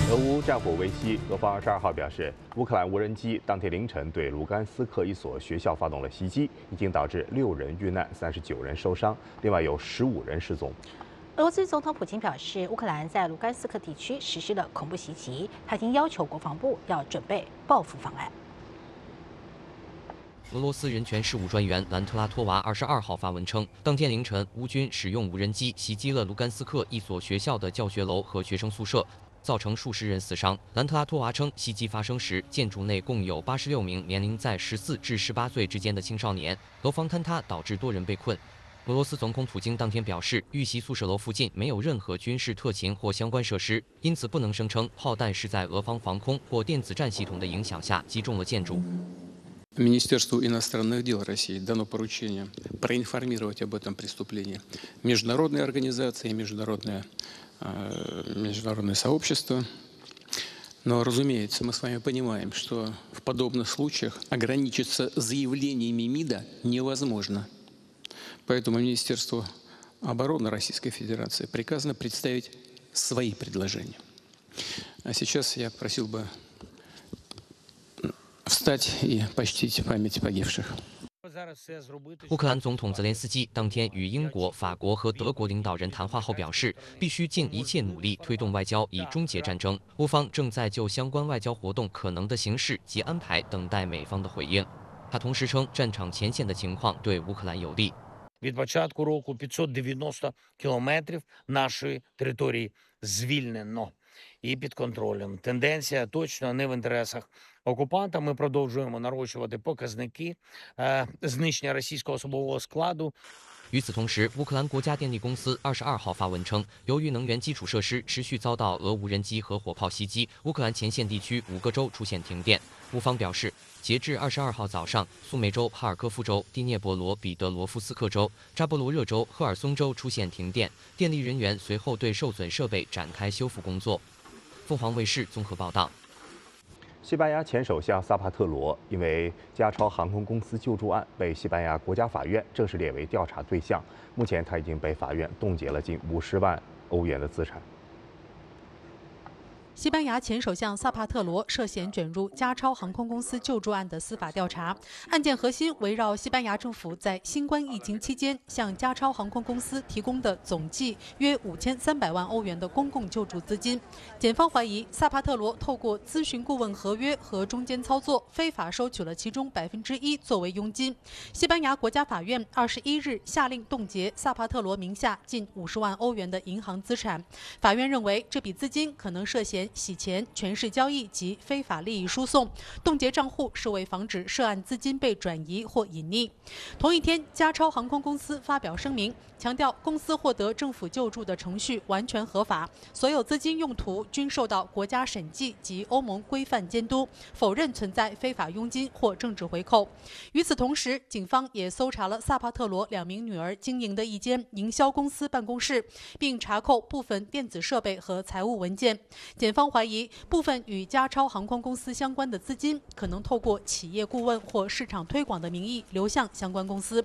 俄乌战火为期，俄方22号表示，乌克兰无人机当天凌晨对卢甘斯克一所学校发动了袭击，已经导致6人遇难，39人受伤，另外有15人失踪。 俄罗斯总统普京表示，乌克兰在卢甘斯克地区实施了恐怖袭击，他已经要求国防部要准备报复方案。 俄罗斯人权事务专员兰特拉托娃22号发文称，当天凌晨，乌军使用无人机袭击了卢甘斯克一所学校的教学楼和学生宿舍，造成数十人死伤。兰特拉托娃称，袭击发生时，建筑内共有86名年龄在14至18岁之间的青少年，楼房坍塌导致多人被困。俄罗斯总统普京当天表示，遇袭宿舍楼附近没有任何军事特勤或相关设施，因此不能声称炮弹是在俄方防空或电子战系统的影响下击中了建筑。 Министерству иностранных дел России дано поручение проинформировать об этом преступлении международные организации, международное сообщество. Но, разумеется, мы с вами понимаем, что в подобных случаях ограничиться заявлениями МИДа невозможно. Поэтому Министерству обороны Российской Федерации приказано представить свои предложения. А сейчас я просил бы встать и почтить память погибших. 乌克兰总统泽连斯基当天与英国、法国和德国领导人谈话后表示，必须尽一切努力推动外交以终结战争。乌方正在就相关外交活动可能的形式及安排等待美方的回应。他同时称，战场前线的情况对乌克兰有利。 Від початку року 590 кілометрів нашої території звільнено і під контролем. Тенденція точно не в інтересах окупанта. Ми продовжуємо нарощувати показники знищення російського особового складу. 与此同时，乌克兰国家电力公司22号发文称，由于能源基础设施持续遭到俄无人机和火炮袭击，乌克兰前线地区5个州出现停电。乌方表示，截至22号早上，苏梅州、哈尔科夫州、第聂伯罗彼得罗夫斯克州、扎波罗热州、赫尔松州出现停电，电力人员随后对受损设备展开修复工作。凤凰卫视综合报道。 西班牙前首相萨帕特罗因为加超航空公司救助案被西班牙国家法院正式列为调查对象。目前，他已经被法院冻结了近50万欧元的资产。 西班牙前首相萨帕特罗涉嫌卷入加超航空公司救助案的司法调查，案件核心围绕西班牙政府在新冠疫情期间向加超航空公司提供的总计约5300万欧元的公共救助资金。检方怀疑萨帕特罗透过咨询顾问合约和中间操作，非法收取了其中1%作为佣金。西班牙国家法院21日下令冻结萨帕特罗名下近50万欧元的银行资产。法院认为这笔资金可能涉嫌 洗钱、权势交易及非法利益输送，冻结账户是为防止涉案资金被转移或隐匿。同一天，加超航空公司发表声明，强调公司获得政府救助的程序完全合法，所有资金用途均受到国家审计及欧盟规范监督，否认存在非法佣金或政治回扣。与此同时，警方也搜查了萨帕特罗2名女儿经营的一间营销公司办公室，并查扣部分电子设备和财务文件。检方怀疑部分与加超航空公司相关的资金可能透过企业顾问或市场推广的名义流向相关公司。